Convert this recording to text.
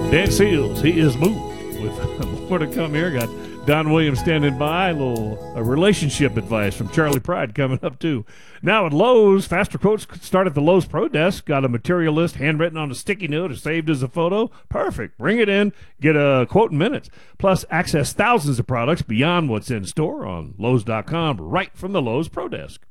Dan Seals, he is moved. With more to come here, got Don Williams standing by. A relationship advice from Charlie Pride coming up, too. Now at Lowe's, faster quotes start at the Lowe's Pro Desk. Got a material list handwritten on a sticky note or saved as a photo. Perfect. Bring it in. Get a quote in minutes. Plus, access thousands of products beyond what's in store on Lowe's.com right from the Lowe's Pro Desk.